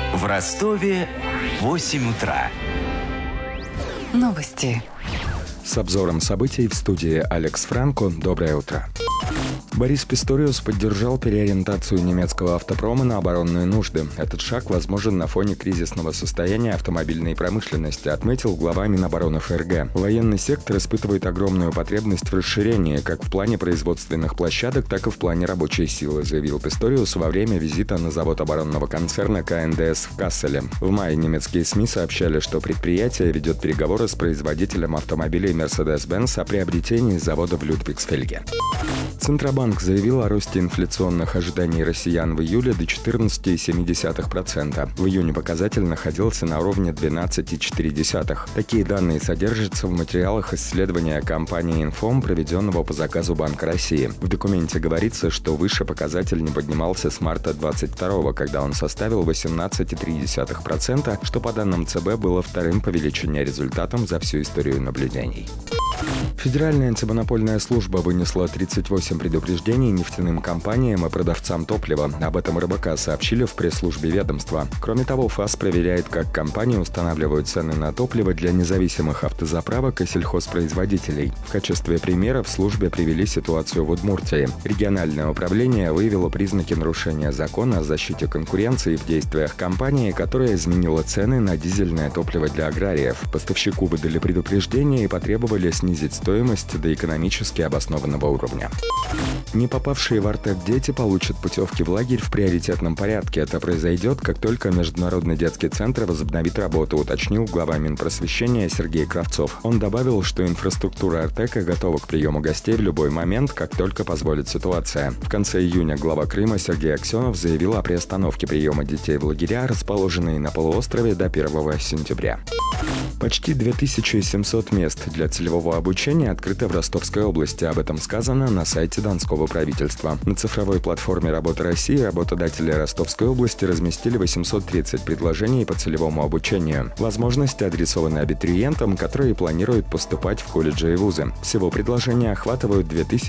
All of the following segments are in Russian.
В Ростове 8 утра. Новости. С обзором событий в студии Алекс Франко. Доброе утро. Борис Писториус поддержал переориентацию немецкого автопрома на оборонные нужды. Этот шаг возможен на фоне кризисного состояния автомобильной промышленности, отметил глава Минобороны ФРГ. Военный сектор испытывает огромную потребность в расширении как в плане производственных площадок, так и в плане рабочей силы, заявил Писториус во время визита на завод оборонного концерна КНДС в Касселе. В мае немецкие СМИ сообщали, что предприятие ведет переговоры с производителем автомобилей Mercedes-Benz о приобретении завода в Людвигсфельге. Центробанк заявил о росте инфляционных ожиданий россиян в июле до 14,7%. В июне показатель находился на уровне 12,4%. Такие данные содержатся в материалах исследования компании «Инфом», проведенного по заказу Банка России. В документе говорится, что выше показатель не поднимался с марта 2022, когда он составил 18,3%, что по данным ЦБ было вторым по величине результатом за всю историю наблюдений. Федеральная антимонопольная служба вынесла 38 предупреждений нефтяным компаниям и продавцам топлива. Об этом РБК сообщили в пресс-службе ведомства. Кроме того, ФАС проверяет, как компании устанавливают цены на топливо для независимых автозаправок и сельхозпроизводителей. В качестве примера в службе привели ситуацию в Удмуртии. Региональное управление выявило признаки нарушения закона о защите конкуренции в действиях компании, которая изменила цены на дизельное топливо для аграриев. Поставщику выдали предупреждение и потребовали снизить стоимость до экономически обоснованного уровня. Не попавшие в Артек дети получат путевки в лагерь в приоритетном порядке. Это произойдет, как только Международный детский центр возобновит работу, уточнил глава Минпросвещения Сергей Кравцов. Он добавил, что инфраструктура Артека готова к приему гостей в любой момент, как только позволит ситуация. В конце июня глава Крыма Сергей Аксенов заявил о приостановке приема детей в лагеря, расположенные на полуострове, до 1 сентября. Почти 2700 мест для целевого обучения открыто в Ростовской области. Об этом сказано на сайте Донского правительства. На цифровой платформе «Работа России» работодатели Ростовской области разместили 830 предложений по целевому обучению. Возможности адресованы абитуриентам, которые планируют поступать в колледжи и вузы. Всего предложения охватывают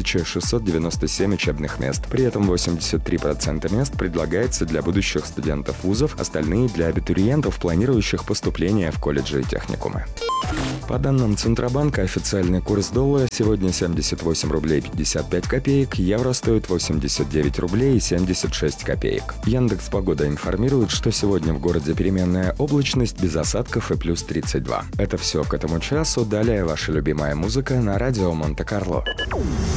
2697 учебных мест. При этом 83% мест предлагается для будущих студентов вузов, остальные для абитуриентов, планирующих поступление в колледжи и техникумы. По данным Центробанка, официальный курс доллара сегодня 78 рублей 55 копеек, евро стоит 89 рублей и 76 копеек. Яндекс.Погода информирует, что сегодня в городе переменная облачность без осадков и плюс 32. Это все к этому часу. Далее ваша любимая музыка на радио Монте-Карло.